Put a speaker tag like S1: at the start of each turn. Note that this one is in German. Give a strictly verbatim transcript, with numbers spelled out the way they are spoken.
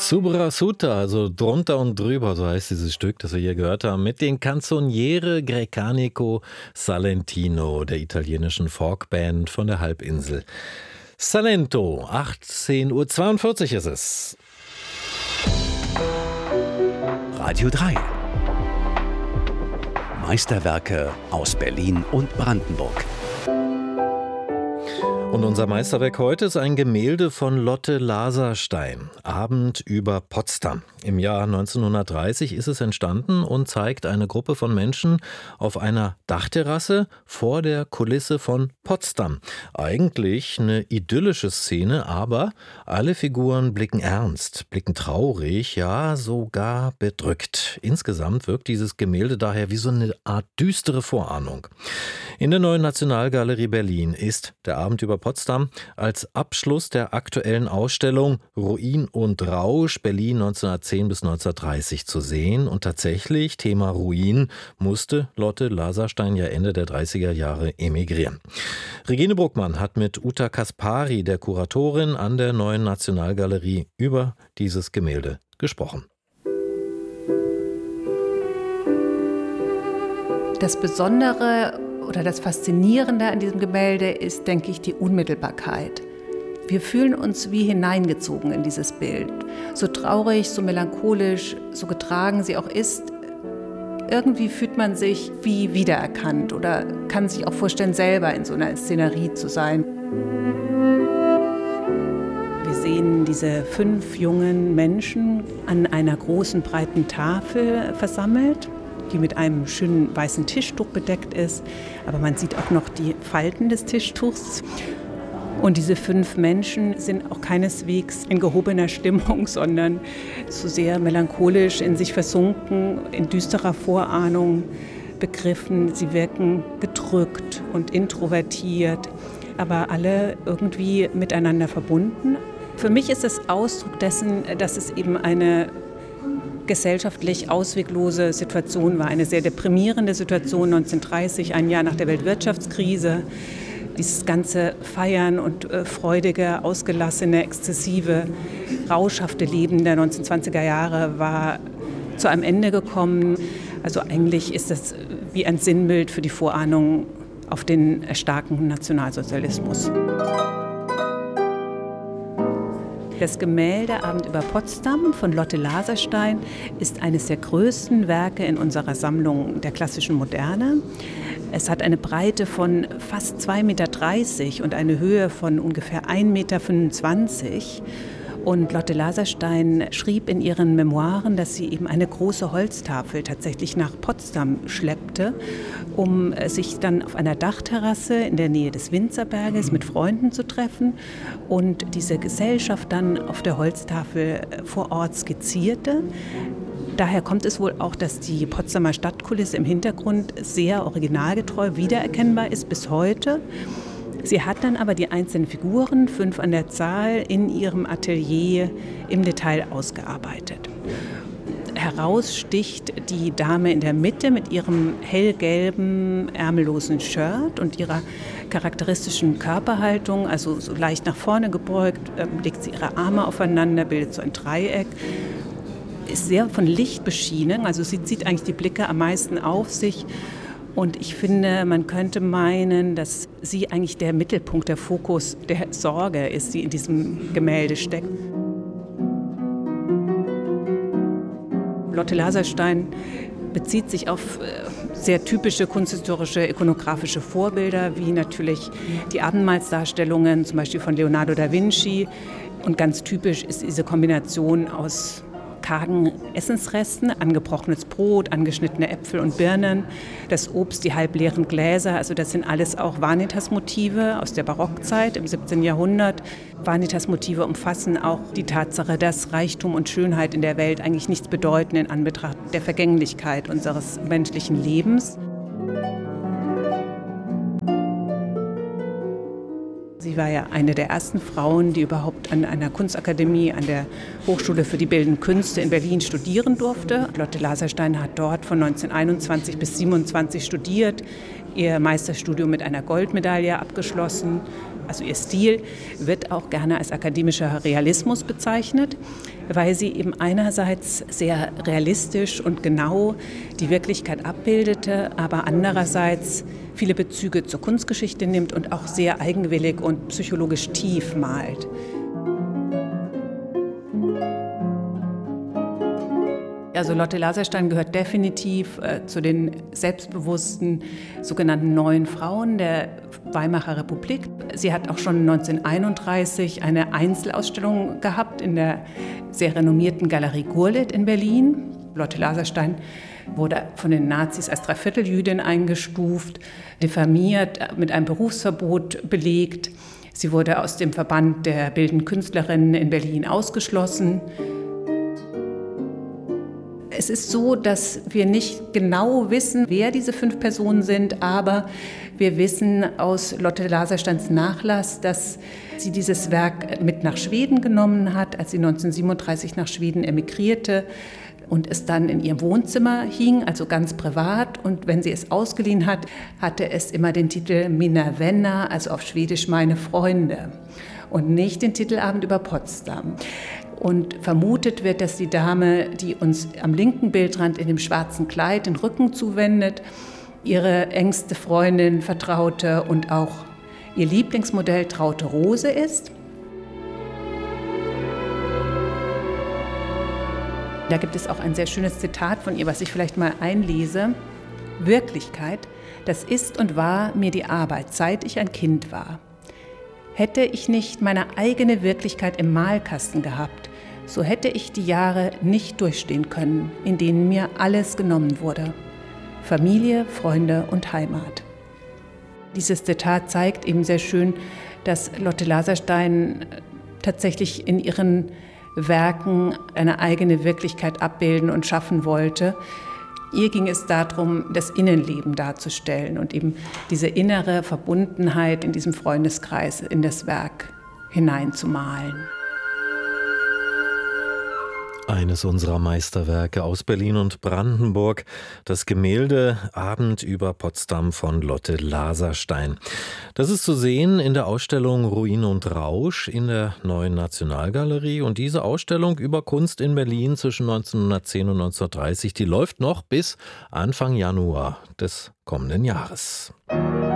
S1: Subra Sutta, also drunter und drüber, so heißt dieses Stück, das wir hier gehört haben, mit den Canzoniere Grecanico Salentino, der italienischen Folkband von der Halbinsel Salento. achtzehn Uhr zweiundvierzig ist es.
S2: Radio drei. Meisterwerke aus Berlin und Brandenburg.
S1: Und unser Meisterwerk heute ist ein Gemälde von Lotte Laserstein, Abend über Potsdam. Im Jahr neunzehnhundertdreißig ist es entstanden und zeigt eine Gruppe von Menschen auf einer Dachterrasse vor der Kulisse von Potsdam. Eigentlich eine idyllische Szene, aber alle Figuren blicken ernst, blicken traurig, ja sogar bedrückt. Insgesamt wirkt dieses Gemälde daher wie so eine Art düstere Vorahnung. In der Neuen Nationalgalerie Berlin ist der Abend über Potsdam als Abschluss der aktuellen Ausstellung Ruin und Rausch Berlin neunzehnhundertzehn bis neunzehnhundertdreißig zu sehen. Und tatsächlich, Thema Ruin, musste Lotte Laserstein ja Ende der dreißiger Jahre emigrieren. Regine Bruckmann hat mit Uta Kaspari, der Kuratorin an der Neuen Nationalgalerie, über dieses Gemälde gesprochen.
S3: Das Besondere oder das Faszinierende an diesem Gemälde ist, denke ich, die Unmittelbarkeit. Wir fühlen uns wie hineingezogen in dieses Bild. So traurig, so melancholisch, so getragen sie auch ist, irgendwie fühlt man sich wie wiedererkannt oder kann sich auch vorstellen, selber in so einer Szenerie zu sein. Wir sehen diese fünf jungen Menschen an einer großen, breiten Tafel versammelt, die mit einem schönen weißen Tischtuch bedeckt ist. Aber man sieht auch noch die Falten des Tischtuchs. Und diese fünf Menschen sind auch keineswegs in gehobener Stimmung, sondern so sehr melancholisch in sich versunken, in düsterer Vorahnung begriffen. Sie wirken gedrückt und introvertiert, aber alle irgendwie miteinander verbunden. Für mich ist es Ausdruck dessen, dass es eben eine gesellschaftlich ausweglose Situation war, eine sehr deprimierende Situation neunzehnhundertdreißig, ein Jahr nach der Weltwirtschaftskrise. Dieses ganze Feiern und äh, freudige, ausgelassene, exzessive, rauschhafte Leben der neunzehnhundertzwanziger Jahre war zu einem Ende gekommen. Also eigentlich ist das wie ein Sinnbild für die Vorahnung auf den erstarkenden Nationalsozialismus. Das Gemälde Abend über Potsdam von Lotte Laserstein ist eines der größten Werke in unserer Sammlung der klassischen Moderne. Es hat eine Breite von fast zwei Komma dreißig Meter und eine Höhe von ungefähr ein Komma fünfundzwanzig Meter. Und Lotte Laserstein schrieb in ihren Memoiren, dass sie eben eine große Holztafel tatsächlich nach Potsdam schleppte, um sich dann auf einer Dachterrasse in der Nähe des Winzerberges mit Freunden zu treffen und diese Gesellschaft dann auf der Holztafel vor Ort skizzierte. Daher kommt es wohl auch, dass die Potsdamer Stadtkulisse im Hintergrund sehr originalgetreu wiedererkennbar ist bis heute. Sie hat dann aber die einzelnen Figuren, fünf an der Zahl, in ihrem Atelier im Detail ausgearbeitet. Heraussticht die Dame in der Mitte mit ihrem hellgelben, ärmellosen Shirt und ihrer charakteristischen Körperhaltung, also so leicht nach vorne gebeugt, legt sie ihre Arme aufeinander, bildet so ein Dreieck. Ist sehr von Licht beschienen, also sie zieht eigentlich die Blicke am meisten auf sich. Und ich finde, man könnte meinen, dass sie eigentlich der Mittelpunkt, der Fokus der Sorge ist, die in diesem Gemälde steckt. Lotte Laserstein bezieht sich auf sehr typische kunsthistorische, ikonografische Vorbilder, wie natürlich die Abendmahlsdarstellungen, zum Beispiel von Leonardo da Vinci. Und ganz typisch ist diese Kombination aus kargen Essensresten, angebrochenes Brot, angeschnittene Äpfel und Birnen, das Obst, die halbleeren Gläser, also das sind alles auch Vanitas-Motive aus der Barockzeit im siebzehnten Jahrhundert. Vanitas-Motive umfassen auch die Tatsache, dass Reichtum und Schönheit in der Welt eigentlich nichts bedeuten in Anbetracht der Vergänglichkeit unseres menschlichen Lebens. Sie war ja eine der ersten Frauen, die überhaupt an einer Kunstakademie, an der Hochschule für die Bildenden Künste in Berlin studieren durfte. Lotte Laserstein hat dort von neunzehnhunderteinundzwanzig bis siebenundzwanzig studiert, ihr Meisterstudium mit einer Goldmedaille abgeschlossen Also ihr Stil wird auch gerne als akademischer Realismus bezeichnet, weil sie eben einerseits sehr realistisch und genau die Wirklichkeit abbildete, aber andererseits viele Bezüge zur Kunstgeschichte nimmt und auch sehr eigenwillig und psychologisch tief malt. Also Lotte Laserstein gehört definitiv äh, zu den selbstbewussten sogenannten neuen Frauen der Weimarer Republik. Sie hat auch schon neunzehnhunderteinunddreißig eine Einzelausstellung gehabt in der sehr renommierten Galerie Gurlitt in Berlin. Lotte Laserstein wurde von den Nazis als Dreivierteljüdin eingestuft, diffamiert, mit einem Berufsverbot belegt. Sie wurde aus dem Verband der bildenden Künstlerinnen in Berlin ausgeschlossen. Es ist so, dass wir nicht genau wissen, wer diese fünf Personen sind, aber wir wissen aus Lotte Lasersteins Nachlass, dass sie dieses Werk mit nach Schweden genommen hat, als sie neunzehnhundertsiebenunddreißig nach Schweden emigrierte und es dann in ihrem Wohnzimmer hing, also ganz privat. Und wenn sie es ausgeliehen hat, hatte es immer den Titel Mina Vänner, also auf Schwedisch meine Freunde, und nicht den Titel Abend über Potsdam. Und vermutet wird, dass die Dame, die uns am linken Bildrand in dem schwarzen Kleid den Rücken zuwendet, ihre engste Freundin, Vertraute und auch ihr Lieblingsmodell Traute Rose ist. Da gibt es auch ein sehr schönes Zitat von ihr, was ich vielleicht mal einlese. Wirklichkeit, das ist und war mir die Arbeit, seit ich ein Kind war. Hätte ich nicht meine eigene Wirklichkeit im Malkasten gehabt, so hätte ich die Jahre nicht durchstehen können, in denen mir alles genommen wurde. Familie, Freunde und Heimat. Dieses Zitat zeigt eben sehr schön, dass Lotte Laserstein tatsächlich in ihren Werken eine eigene Wirklichkeit abbilden und schaffen wollte. Ihr ging es darum, das Innenleben darzustellen und eben diese innere Verbundenheit in diesem Freundeskreis in das Werk hineinzumalen.
S1: Eines unserer Meisterwerke aus Berlin und Brandenburg, das Gemälde Abend über Potsdam von Lotte Laserstein. Das ist zu sehen in der Ausstellung Ruine und Rausch in der Neuen Nationalgalerie. Und diese Ausstellung über Kunst in Berlin zwischen neunzehnhundertzehn und neunzehnhundertdreißig, die läuft noch bis Anfang Januar des kommenden Jahres.